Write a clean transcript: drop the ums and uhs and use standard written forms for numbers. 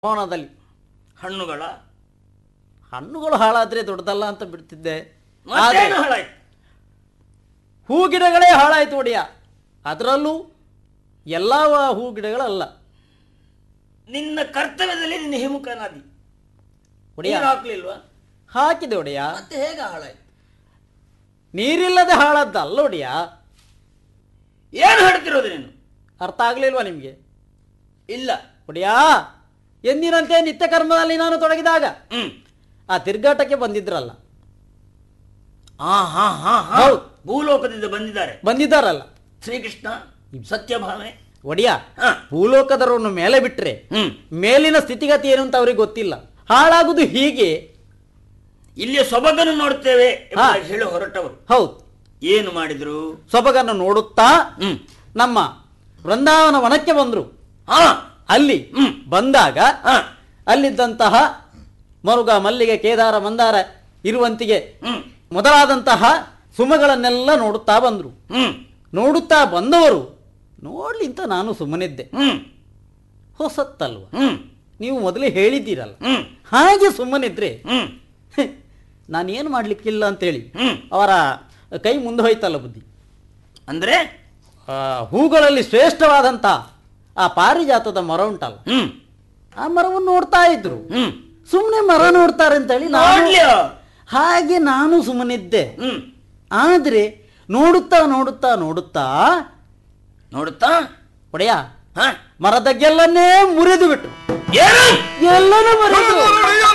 ಕೋಣದಲ್ಲಿ ಹಣ್ಣುಗಳು ಹಾಳಾದ್ರೆ ದೊಡ್ಡದಲ್ಲ ಅಂತ ಬಿಡ್ತಿದ್ದೆ. ಮತ್ತೇನು ಹಾಳಾಯ್ತು? ಹೂ ಗಿಡಗಳೇ ಹಾಳಾಯ್ತು ಒಡೆಯ. ಅದರಲ್ಲೂ ಎಲ್ಲ ಹೂ ಗಿಡಗಳಲ್ಲ. ನಿನ್ನ ಕರ್ತವ್ಯದಲ್ಲಿ ನಿನ್ನ ಹಿಮುಖನಾದಿ ಒಡೆಯ ಹಾಕ್ಲಿಲ್ವಾ? ಹಾಕಿದೆ ಒಡೆಯ. ಮತ್ತೆ ಹೇಗೆ ಹಾಳಾಯ್ತು? ನೀರಿಲ್ಲದೆ ಹಾಳದ್ದಲ್ಲ ಒಡೆಯ. ಏನು ಹೇಳ್ತಿರೋದು ನೀನು? ಅರ್ಥ ಆಗ್ಲಿಲ್ವಾ ನಿಮ್ಗೆ? ಇಲ್ಲ ಒಡೆಯ, ಎಂದಿನಂತೆ ನಿತ್ಯ ಕರ್ಮದಲ್ಲಿ ನಾನು ತೊಡಗಿದಾಗ ಆ ತಿರ್ಗಾಟಕ್ಕೆ ಬಂದಿದ್ರಲ್ಲ. ಹೌದು, ಭೂಲೋಕದಿಂದ ಬಂದಿದ್ದಾರಲ್ಲ ಶ್ರೀಕೃಷ್ಣ ಸತ್ಯಭಾಮೆ. ಒಡೆಯ, ಭೂಲೋಕದವರನ್ನು ಮೇಲೆ ಬಿಟ್ರೆ ಮೇಲಿನ ಸ್ಥಿತಿಗತಿ ಏನು ಅಂತ ಅವ್ರಿಗೆ ಗೊತ್ತಿಲ್ಲ. ಹಾಳಾಗುದು ಹೀಗೆ. ಇಲ್ಲಿಯ ಸೊಬಗನ್ನು ನೋಡ್ತೇವೆ ಹೇಳಿ ಹೊರಟವರು. ಹೌದು, ಏನು ಮಾಡಿದ್ರು? ಸೊಬಗನ್ನು ನೋಡುತ್ತಾ ನಮ್ಮ ವೃಂದಾವನ ವನಕ್ಕೆ ಬಂದ್ರು. ಅಲ್ಲಿ ಬಂದಾಗ ಅಲ್ಲಿದ್ದಂತಹ ಮರುಗ, ಮಲ್ಲಿಗೆ, ಕೇದಾರ, ಮಂದಾರ, ಇರುವಂತಿಗೆ ಮೊದಲಾದಂತಹ ಸುಮಗಳನ್ನೆಲ್ಲ ನೋಡುತ್ತಾ ಬಂದ್ರು. ನೋಡುತ್ತಾ ಬಂದವರು ನೋಡ್ಲಿ ಅಂತ ನಾನು ಸುಮ್ಮನಿದ್ದೆ. ಹೊಸತ್ತಲ್ವ, ನೀವು ಮೊದಲೇ ಹೇಳಿದ್ದೀರಲ್ಲ, ಹಾಗೆ ಸುಮ್ಮನಿದ್ರೆ ನಾನೇನು ಮಾಡ್ಲಿಕ್ಕಿಲ್ಲ ಅಂತೇಳಿ ಅವರ ಕೈ ಮುಂದೆ ಹೋಯ್ತಲ್ಲ ಬುದ್ಧಿ. ಅಂದ್ರೆ ಹೂಗಳಲ್ಲಿ ಶ್ರೇಷ್ಠವಾದಂತ ಆ ಪಾರಿಜಾತದ ಮರ ಉಂಟಲ್ಲ, ಆ ಮರವನ್ನು ನೋಡ್ತಾ ಇದ್ರು. ಸುಮ್ಮನೆ ಮರ ನೋಡ್ತಾರೆ ಅಂತೇಳಿ ಹಾಗೆ ನಾನು ಸುಮ್ಮನಿದ್ದೆ. ಆದ್ರೆ ನೋಡುತ್ತಾ ನೋಡುತ್ತಾ ನೋಡುತ್ತಾ ನೋಡುತ್ತಾ ಒಡೆಯ ಮರದ ಗೆಲ್ಲನ್ನೇ ಮುರಿದು ಬಿಟ್ರು. ಎಲ್ಲನೂ ಮುರಿದು